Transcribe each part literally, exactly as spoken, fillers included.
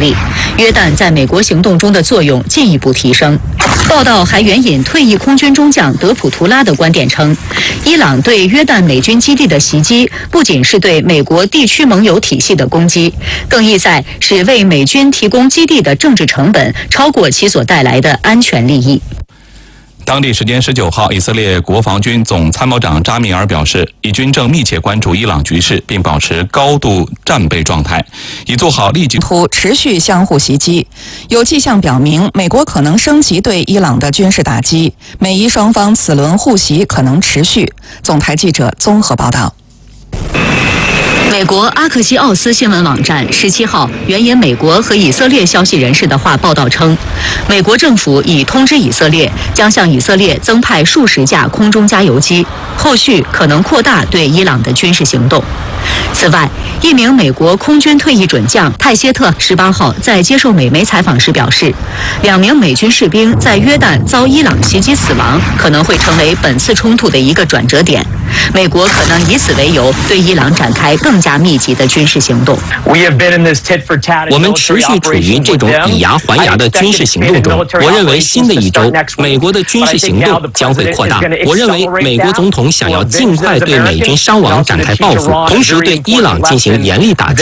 力，约旦在美国行动中的作用进一步提升。报道还援引退役空军中将德普图拉的观点称，伊朗对约旦美军基地的袭击不仅是对美国地区盟友体系的攻击，更意在是为美军提供基地的政治成本超过其所带来的安全利益。 当地时间十九号，以色列国防军总参谋长扎米尔表示，以军正密切关注伊朗局势，并保持高度战备状态，以做好立即图持续相互袭击。有迹象表明，美国可能升级对伊朗的军事打击，美伊双方此轮互袭可能持续。总台记者综合报道。 美国阿克西奥斯新闻网站十七号援引美国和以色列消息人士的话报道称，美国政府已通知以色列将向以色列增派数十架空中加油机，后续可能扩大对伊朗的军事行动。此外，一名美国空军退役准将泰谢特十八号在接受美媒采访时表示，两名美军士兵在约旦遭伊朗袭击死亡，可能会成为本次冲突的一个转折点。美国可能以此为由对伊朗展开更加密集的军事行动。 我们持续处于这种以牙还牙的军事行动中。我认为新的一周，美国的军事行动将会扩大。我认为美国总统想要尽快对美军伤亡展开报复，同时对伊朗进行严厉打击。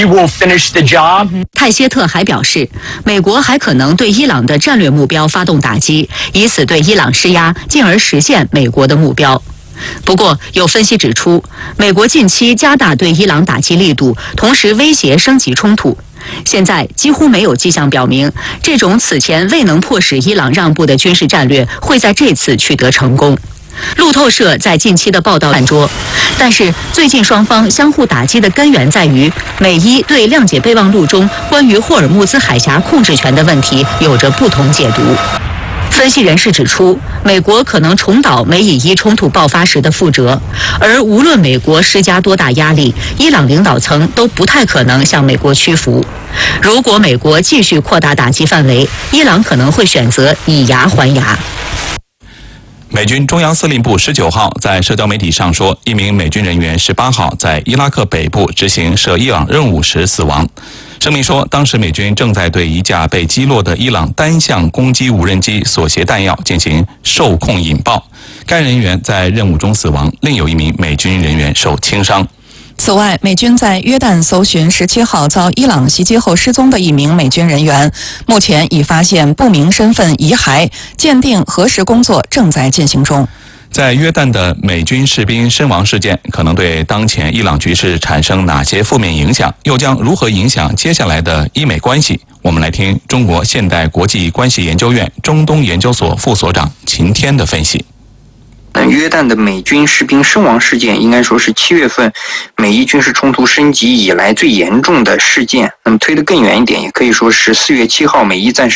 泰谢特还表示，美国还可能对伊朗的战略目标发动打击，以此对伊朗施压，进而实现美国的目标。不过，有分析指出，美国近期加大对伊朗打击力度，同时威胁升级冲突。现在几乎没有迹象表明，这种此前未能迫使伊朗让步的军事战略会在这次取得成功。路透社在近期的报道看桌，但是最近双方相互打击的根源在于美伊对谅解备忘录中关于霍尔木兹海峡控制权的问题有着不同解读。分析人士指出，美国可能重蹈美以伊冲突爆发时的覆辙，而无论美国施加多大压力，伊朗领导层都不太可能向美国屈服。如果美国继续扩大打击范围，伊朗可能会选择以牙还牙。 美军中央司令部十九号在社交媒体上说，一名美军人员十八号在伊拉克北部执行涉伊朗任务时死亡。声明说，当时美军正在对一架被击落的伊朗单向攻击无人机所携弹药进行受控引爆，该人员在任务中死亡，另有一名美军人员受轻伤。 此外，美军在约旦搜寻十七号遭伊朗袭击后失踪的一名美军人员，目前已发现不明身份遗骸，鉴定核实工作正在进行中。 在约旦的美军士兵身亡事件可能对当前伊朗局势产生哪些负面影响，又将如何影响接下来的伊美关系？我们来听中国现代国际关系研究院中东研究所副所长秦天的分析。 约旦的美军士兵身亡事件应该说是七月份美伊军事冲突升级以来最严重的事件。那么推得更远一点，也可以说是四月七号美伊暂时